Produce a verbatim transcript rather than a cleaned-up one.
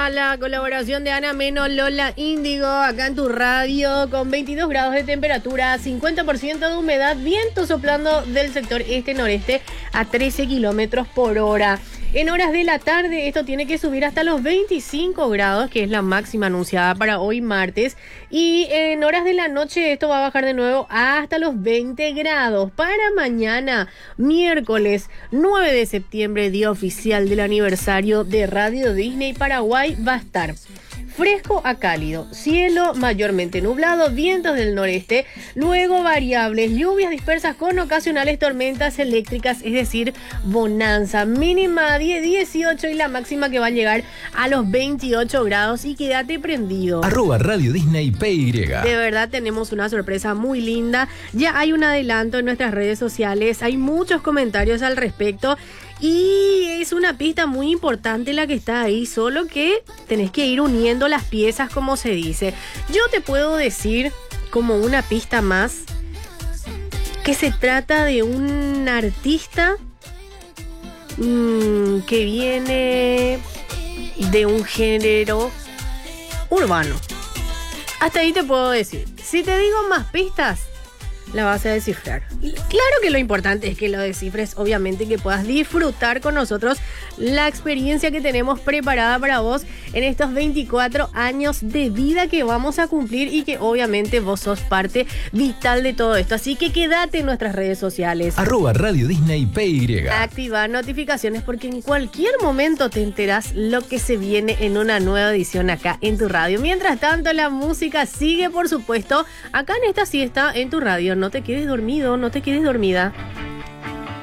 la colaboración de Ana Meno, Lola Índigo, acá en tu radio, con veintidós grados de temperatura, cincuenta por ciento de humedad, viento soplando del sector este-noreste a trece kilómetros por hora. En horas de la tarde esto tiene que subir hasta los veinticinco grados, que es la máxima anunciada para hoy martes. Y en horas de la noche esto va a bajar de nuevo hasta los veinte grados. Para mañana, miércoles nueve de septiembre, día oficial del aniversario de Radio Disney Paraguay, va a estar fresco a cálido, cielo mayormente nublado, vientos del noreste, luego variables, lluvias dispersas con ocasionales tormentas eléctricas, es decir, bonanza, mínima diez, dieciocho y la máxima que va a llegar a los veintiocho grados. Y quédate prendido. Arroba Radio Disney P Y. De verdad tenemos una sorpresa muy linda, ya hay un adelanto en nuestras redes sociales, hay muchos comentarios al respecto. Y es una pista muy importante la que está ahí, solo que tenés que ir uniendo las piezas, como se dice. Yo te puedo decir, como una pista más, que se trata de un artista mmm, que viene de un género urbano. Hasta ahí te puedo decir. Si te digo más pistas, la vas a descifrar. Claro que lo importante es que lo descifres, obviamente que puedas disfrutar con nosotros la experiencia que tenemos preparada para vos en estos veinticuatro años de vida que vamos a cumplir y que obviamente vos sos parte vital de todo esto. Así que quédate en nuestras redes sociales. Arroba Radio Disney P Y. Activa notificaciones porque en cualquier momento te enterás lo que se viene en una nueva edición acá en tu radio. Mientras tanto, la música sigue, por supuesto, acá en esta siesta en tu radio. No te quedes dormido, no te quedes dormida.